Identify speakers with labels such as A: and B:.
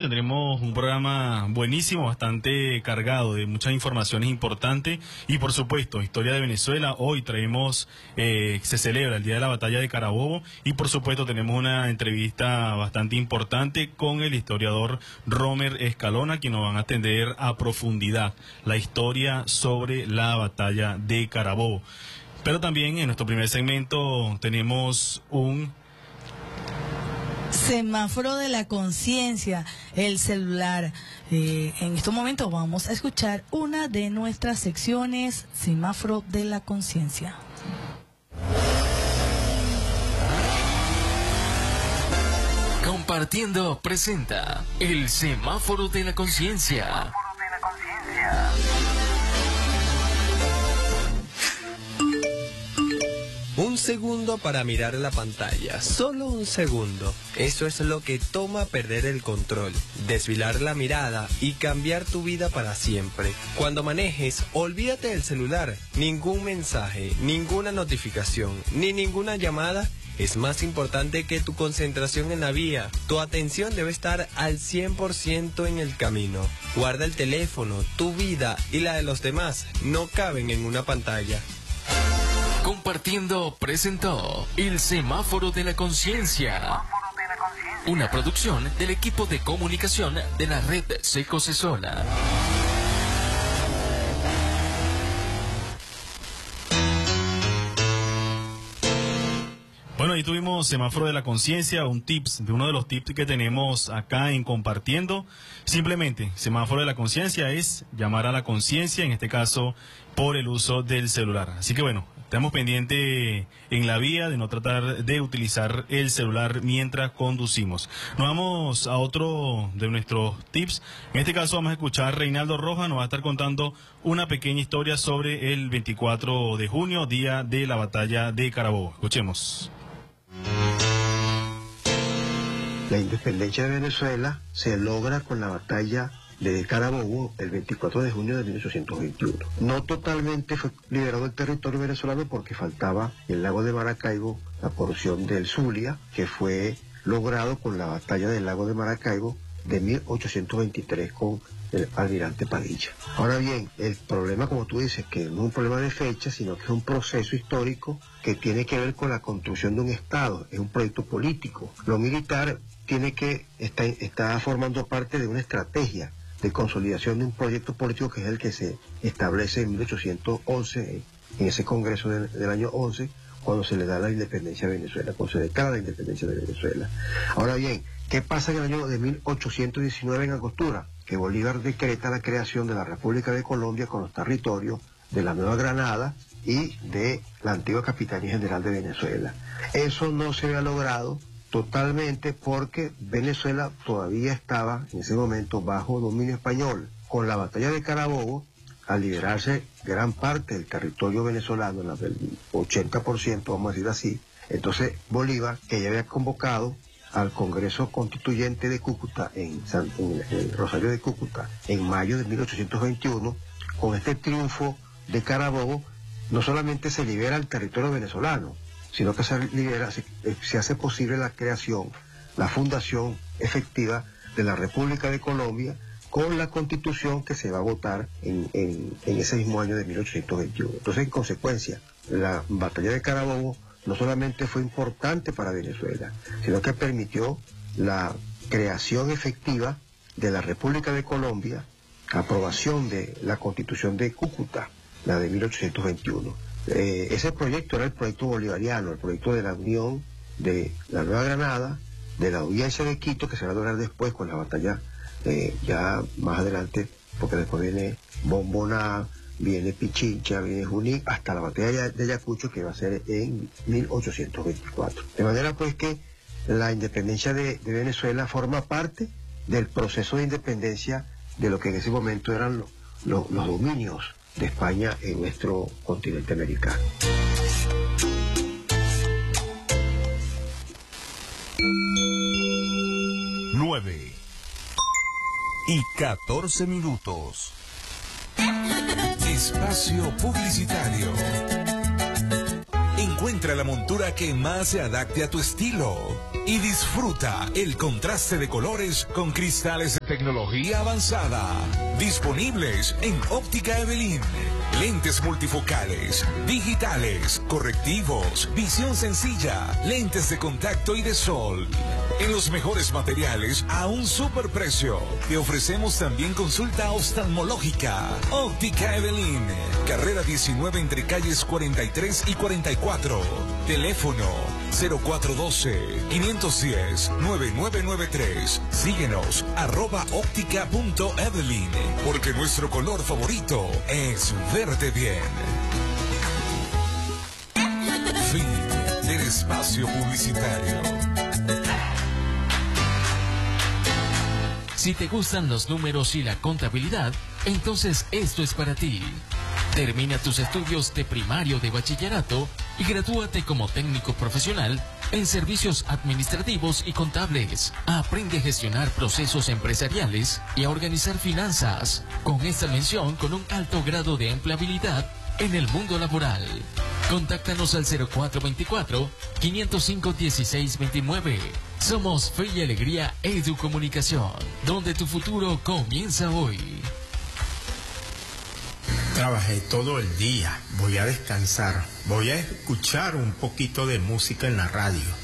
A: tendremos un programa buenísimo, bastante cargado de muchas informaciones importantes y por supuesto, historia de Venezuela. Hoy traemos, se celebra el Día de la Batalla de Carabobo y por supuesto tenemos una entrevista bastante importante con el historiador Romer Escalona, quien nos van a atender a profundidad la historia sobre la Batalla de Carabobo. Pero también en nuestro primer segmento tenemos un
B: semáforo de la conciencia, el celular. En estos momentos vamos a escuchar una de nuestras secciones, semáforo de la conciencia.
C: Compartiendo presenta el semáforo de la conciencia.
D: Un segundo para mirar la pantalla, solo un segundo. Eso es lo que toma perder el control, desviar la mirada y cambiar tu vida para siempre. Cuando manejes, olvídate del celular. Ningún mensaje, ninguna notificación, ni ninguna llamada es más importante que tu concentración en la vía. Tu atención debe estar al 100% en el camino. Guarda el teléfono, tu vida y la de los demás no caben en una pantalla.
C: Compartiendo presentó el semáforo de la conciencia. Una producción del equipo de comunicación de la red Seco Cesola.
A: Bueno, ahí tuvimos semáforo de la conciencia, uno de los tips que tenemos acá en Compartiendo. Simplemente, semáforo de la conciencia es llamar a la conciencia, en este caso por el uso del celular. Así que bueno, estamos pendientes en la vía de no tratar de utilizar el celular mientras conducimos. Nos vamos a otro de nuestros tips. En este caso vamos a escuchar a Reinaldo Rojas, nos va a estar contando una pequeña historia sobre el 24 de junio, día de la batalla de Carabobo. Escuchemos.
E: La independencia de Venezuela se logra con la batalla de Carabobo el 24 de junio de 1821. No totalmente fue liberado el territorio venezolano porque faltaba el lago de Maracaibo, la porción del Zulia, que fue logrado con la batalla del lago de Maracaibo de 1823 con el almirante Padilla. Ahora bien, el problema, como tú dices, que no es un problema de fecha, sino que es un proceso histórico que tiene que ver con la construcción de un Estado, es un proyecto político. Lo militar está formando parte de una estrategia de consolidación de un proyecto político que es el que se establece en 1811, en ese congreso del año 11, cuando se le da la independencia a Venezuela, cuando se declara la independencia de Venezuela. Ahora bien, ¿qué pasa en el año de 1819 en Angostura? Que Bolívar decreta la creación de la República de Colombia con los territorios de la Nueva Granada y de la antigua Capitanía General de Venezuela. Eso no se había logrado totalmente porque Venezuela todavía estaba en ese momento bajo dominio español. Con la batalla de Carabobo, al liberarse gran parte del territorio venezolano, el 80%, vamos a decir así, entonces Bolívar, que ya había convocado al Congreso Constituyente de Cúcuta, en el Rosario de Cúcuta, en mayo de 1821, con este triunfo de Carabobo, no solamente se libera el territorio venezolano, sino que se hace posible la creación, la fundación efectiva de la República de Colombia con la Constitución que se va a votar en ese mismo año de 1821. Entonces, en consecuencia, la batalla de Carabobo no solamente fue importante para Venezuela, sino que permitió la creación efectiva de la República de Colombia, aprobación de la Constitución de Cúcuta, la de 1821. Ese proyecto era el proyecto bolivariano, el proyecto de la unión de la Nueva Granada, de la audiencia de Quito, que se va a lograr después con la batalla, ya más adelante, porque después viene Bomboná, viene Pichincha, viene Junín, hasta la batalla de Ayacucho, que va a ser en 1824. De manera pues que la independencia de Venezuela forma parte del proceso de independencia de lo que en ese momento eran los dominios de España en nuestro continente americano.
F: Nueve y 14 minutos. Espacio publicitario. Encuentra la montura que más se adapte a tu estilo y disfruta el contraste de colores con cristales de tecnología avanzada. Disponibles en Óptica Evelyn. Lentes multifocales, digitales, correctivos, visión sencilla, lentes de contacto y de sol. En los mejores materiales a un superprecio. Te ofrecemos también consulta oftalmológica. Óptica Evelyn. Carrera 19 entre calles 43 y 44. Teléfono 0412-510-9993. Síguenos @óptica.evelyn. Porque nuestro color favorito es verte bien. Fin del espacio publicitario.
C: Si te gustan los números y la contabilidad, entonces esto es para ti. Termina tus estudios de primario de bachillerato y gradúate como técnico profesional en servicios administrativos y contables. Aprende a gestionar procesos empresariales y a organizar finanzas, con esta mención con un alto grado de empleabilidad en el mundo laboral. Contáctanos al 0424-505-1629. Somos Fe y Alegría Educomunicación, donde tu futuro comienza hoy.
G: Trabajé todo el día, voy a descansar, voy a escuchar un poquito de música en la radio.